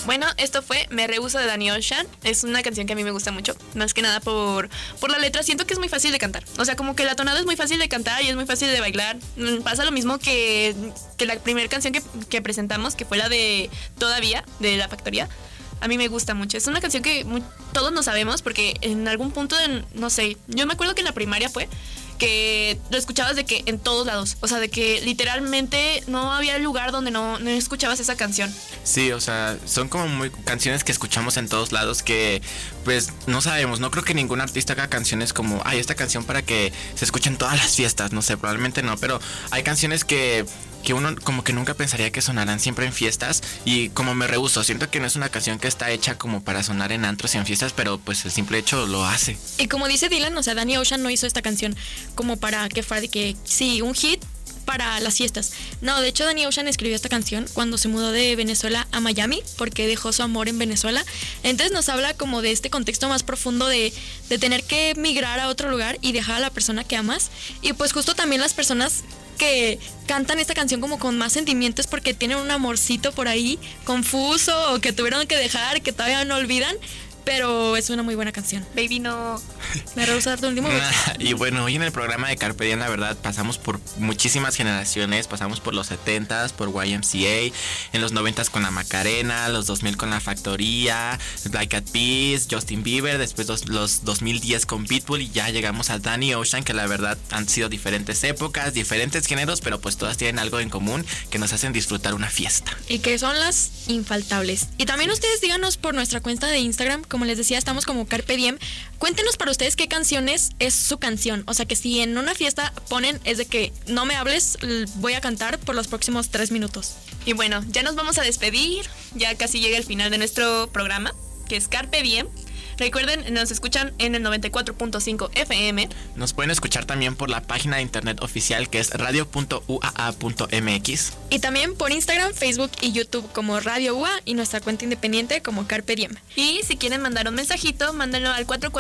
Bueno, esto fue Me Rehúso de Danny Ocean. Es una canción que a mí me gusta mucho, más que nada por la letra. Siento que es muy fácil de cantar. O sea, como que la tonada es muy fácil de cantar y es muy fácil de bailar. Pasa lo mismo que la primera canción que presentamos, que fue la de Todavía, de La Factoría. A mí me gusta mucho. Es una canción que todos nos sabemos porque en algún punto, no sé, yo me acuerdo que en la primaria fue que lo escuchabas de que en todos lados. O sea, de que literalmente no había lugar donde no escuchabas esa canción. Sí, o sea, son como muy canciones que escuchamos en todos lados que pues no sabemos. No creo que ningún artista haga canciones como, ay, esta canción para que se escuche en todas las fiestas. No sé, probablemente no, pero hay canciones que uno como que nunca pensaría que sonarán siempre en fiestas. Y como Me Rehúso, siento que no es una canción que está hecha como para sonar en antros y en fiestas, pero pues el simple hecho lo hace. Y como dice Dylan, o sea, Danny Ocean no hizo esta canción como para que fuera de que sí, un hit para las fiestas. No, de hecho Danny Ocean escribió esta canción cuando se mudó de Venezuela a Miami porque dejó su amor en Venezuela. Entonces nos habla como de este contexto más profundo de tener que migrar a otro lugar y dejar a la persona que amas. Y pues justo también las personas que cantan esta canción como con más sentimientos porque tienen un amorcito por ahí confuso o que tuvieron que dejar, que todavía no olvidan. Pero es una muy buena canción. Baby, no. Me rehúso a darte un último beso. Y bueno, hoy en el programa de Carpe Diem, la verdad, pasamos por muchísimas generaciones. Pasamos por los 70s, por YMCA, en los 90s con la Macarena, los 2000 con la Factoría, Black Eyed Peas, Justin Bieber, después los 2010 con Pitbull y ya llegamos a Danny Ocean, que la verdad han sido diferentes épocas, diferentes géneros, pero pues todas tienen algo en común que nos hacen disfrutar una fiesta. Y que son las infaltables. Y también ustedes díganos por nuestra cuenta de Instagram, como les decía, estamos como Carpe Diem. Cuéntenos para ustedes qué canciones es su canción. O sea, que si en una fiesta ponen es de que no me hables, voy a cantar por los próximos 3 minutos. Y bueno, ya nos vamos a despedir. Ya casi llega el final de nuestro programa, que es Carpe Diem. Recuerden, nos escuchan en el 94.5 FM. Nos pueden escuchar también por la página de internet oficial que es radio.uaa.mx. Y también por Instagram, Facebook y YouTube como Radio UA y nuestra cuenta independiente como Carpe Diem. Y si quieren mandar un mensajito, mándenlo al 44